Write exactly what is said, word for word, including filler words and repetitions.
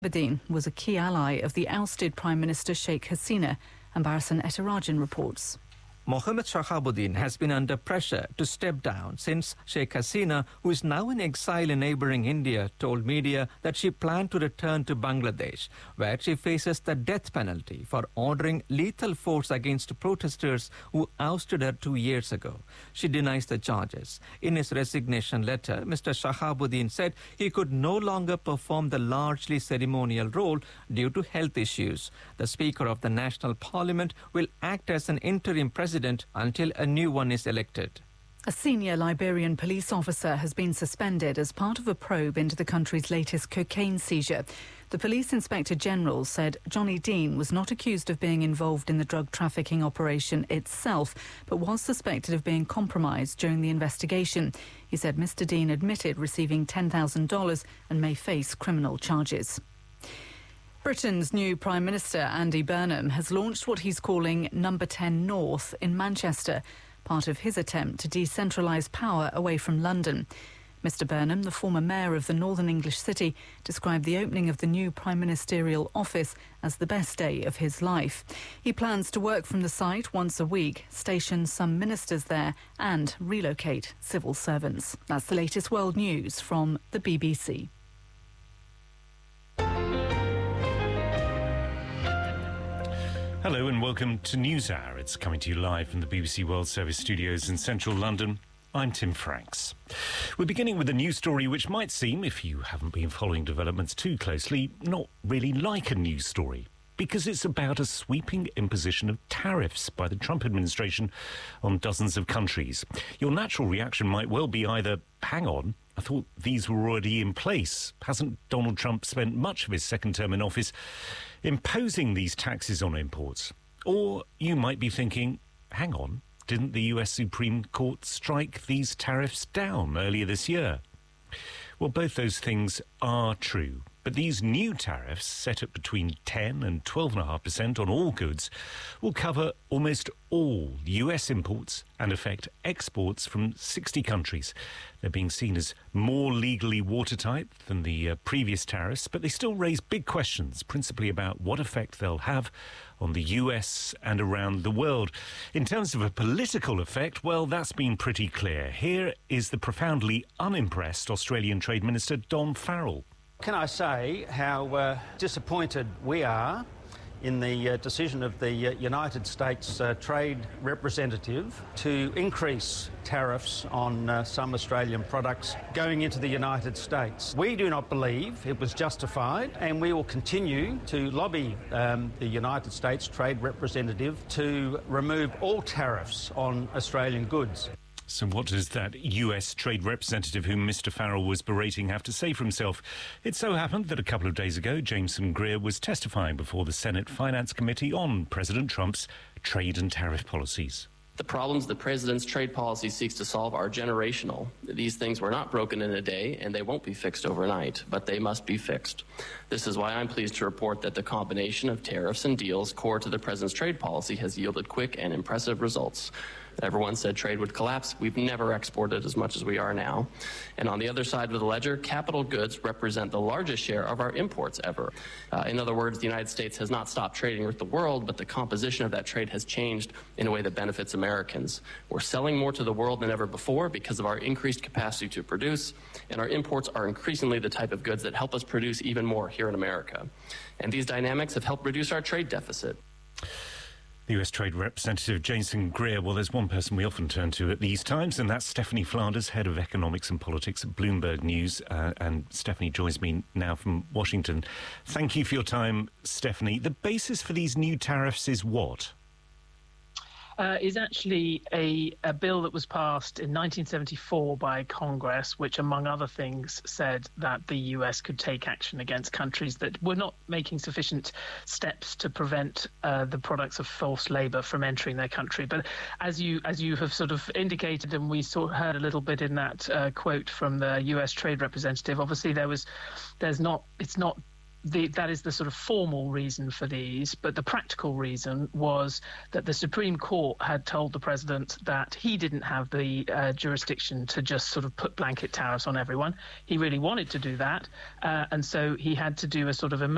Abedin was a key ally of the ousted Prime Minister Sheikh Hasina, and Barasan Etarajan reports. Mohammed Shahabuddin has been under pressure to step down since Sheikh Hasina, who is now in exile in neighbouring India, told media that she planned to return to Bangladesh, where she faces the death penalty for ordering lethal force against protesters who ousted her two years ago. She denies the charges. In his resignation letter, Mister Shahabuddin said he could no longer perform the largely ceremonial role due to health issues. The Speaker of the National Parliament will act as an interim president until a new one is elected. A senior Liberian police officer has been suspended as part of a probe into the country's latest cocaine seizure. The Police Inspector General said Johnny Dean was not accused of being involved in the drug trafficking operation itself, but was suspected of being compromised during the investigation. He said Mister Dean admitted receiving ten thousand dollars and may face criminal charges. Britain's new Prime Minister, Andy Burnham, has launched what he's calling Number ten North in Manchester, part of his attempt to decentralise power away from London. Mister Burnham, the former mayor of the northern English city, described the opening of the new prime ministerial office as the best day of his life. He plans to work from the site once a week, station some ministers there and relocate civil servants. That's the latest world news from the B B C. Hello and welcome to NewsHour. It's coming to you live from the B B C World Service studios in central London. I'm Tim Franks. We're beginning with a news story which might seem, if you haven't been following developments too closely, not really like a news story, because it's about a sweeping imposition of tariffs by the Trump administration on dozens of countries. Your natural reaction might well be either, hang on, I thought these were already in place. Hasn't Donald Trump spent much of his second term in office imposing these taxes on imports? Or you might be thinking, hang on, didn't the U S Supreme Court strike these tariffs down earlier this year? Well, both those things are true. But these new tariffs, set at between ten and twelve point five percent on all goods, will cover almost all U S imports and affect exports from sixty countries. They're being seen as more legally watertight than the uh, previous tariffs, but they still raise big questions, principally about what effect they'll have on the U S and around the world. In terms of a political effect, well, that's been pretty clear. Here is the profoundly unimpressed Australian Trade Minister Don Farrell. Can I say how uh, disappointed we are in the uh, decision of the uh, United States uh, Trade Representative to increase tariffs on uh, some Australian products going into the United States. We do not believe it was justified, and we will continue to lobby um, the United States Trade Representative to remove all tariffs on Australian goods. So what does that U S trade representative whom Mister Farrell was berating have to say for himself? It so happened that a couple of days ago, Jameson Greer was testifying before the Senate Finance Committee on President Trump's trade and tariff policies. The problems the president's trade policy seeks to solve are generational. These things were not broken in a day, and they won't be fixed overnight, but they must be fixed. This is why I'm pleased to report that the combination of tariffs and deals core to the president's trade policy has yielded quick and impressive results. Everyone said trade would collapse. We've never exported as much as we are now. And on the other side of the ledger, capital goods represent the largest share of our imports ever. Uh, in other words, the United States has not stopped trading with the world, but the composition of that trade has changed in a way that benefits Americans. We're selling more to the world than ever before because of our increased capacity to produce, and our imports are increasingly the type of goods that help us produce even more here in America. And these dynamics have helped reduce our trade deficit. The U S Trade Representative Jameson Greer. Well, there's one person we often turn to at these times, and that's Stephanie Flanders, Head of Economics and Politics at Bloomberg News. Uh, and Stephanie joins me now from Washington. Thank you for your time, Stephanie. The basis for these new tariffs is what? Uh, is actually a, a bill that was passed in nineteen seventy-four by Congress, which, among other things, said that the U S could take action against countries that were not making sufficient steps to prevent uh, the products of forced labour from entering their country. But as you as you have sort of indicated, and we saw, heard a little bit in that uh, quote from the U S Trade Representative, obviously there was, there's not, it's not. The, that is the sort of formal reason for these, but the practical reason was that the Supreme Court had told the president that he didn't have the uh, jurisdiction to just sort of put blanket tariffs on everyone. He really wanted to do that, uh, and so he had to do a sort of